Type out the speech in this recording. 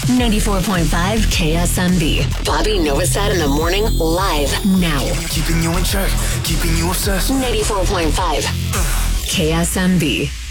94.5 KSMB. Bobby Novosad in the morning, live now. Keeping you in check, keeping you obsessed. 94.5 KSMB.